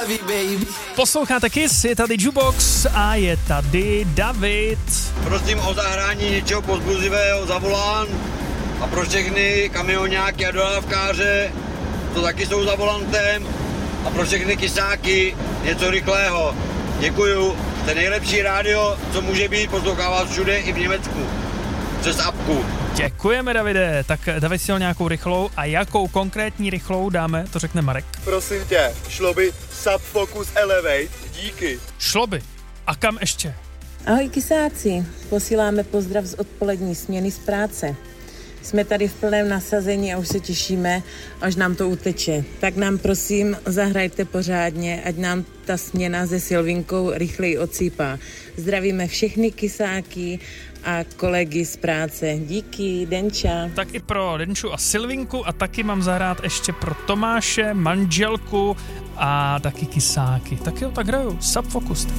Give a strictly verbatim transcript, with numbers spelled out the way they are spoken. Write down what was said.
Posloucháte Kiss, je tady Jukebox a je tady David. Prosím o zahrání něčeho povzbudivého za volant a pro všechny kamioňáky a dodávkáře, to taky jsou za volantem, a pro všechny kysáky něco rychlého. Děkuju, jste nejlepší rádio, co může být, poslouchám vás všude i v Německu, přes apku. Děkujeme, Davide. Tak David si nějakou rychlou a jakou konkrétní rychlou dáme, to řekne Marek. Prosím tě, šlo by Subfocus Elevate, díky. Šlo by. A kam ještě? Ahoj kysáci, posíláme pozdrav z odpolední směny z práce. Jsme tady v plném nasazení a už se těšíme, až nám to uteče. Tak nám prosím zahrajte pořádně, ať nám ta směna se Silvinkou rychleji odsýpá. Zdravíme všechny kysáky a kolegy z práce. Díky, Denča. Tak i pro Denču a Silvinku a taky mám zahrát ještě pro Tomáše, manželku a taky kysáky. Tak jo, tak hraju Subfocus.